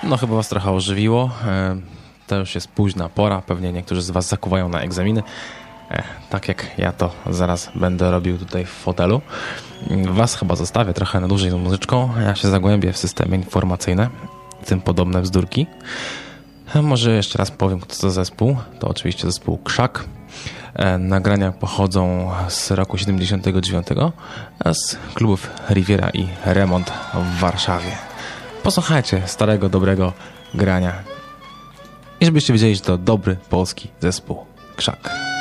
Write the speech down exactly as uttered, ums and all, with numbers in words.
No chyba was trochę ożywiło. E, To już jest późna pora. Pewnie niektórzy z was zakuwają na egzaminy. E, Tak jak ja to zaraz będę robił tutaj w fotelu. Was chyba zostawię trochę na dłużej z muzyczką. Ja się zagłębię w systemy informacyjne. Tym podobne bzdurki. E, Może jeszcze raz powiem, kto to zespół. To oczywiście zespół Krzak. E, Nagrania pochodzą z roku siedemdziesiątego dziewiątego z klubów Riviera i Remont w Warszawie. Posłuchajcie starego, dobrego grania. I żebyście wiedzieli, że to dobry polski zespół Krzak.